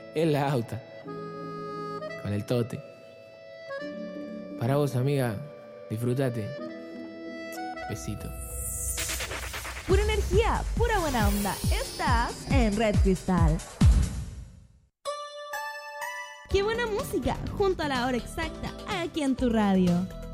Es la auta. Con el tote. Para vos, amiga. Disfrutate. Besito. Pura energía, pura buena onda. Estás en Red Cristal. Qué buena música, junto a la hora exacta, aquí en tu radio.